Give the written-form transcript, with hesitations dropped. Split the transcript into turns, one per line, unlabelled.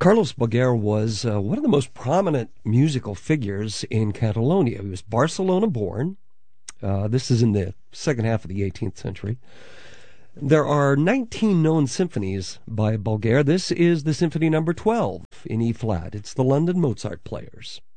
Carlos Boger was one of the most prominent musical figures in Catalonia. He was Barcelona-born. This is in the second half of the 18th century. There are 19 known symphonies by Boger. This is the Symphony Number 12 in E-flat. It's the London Mozart Players.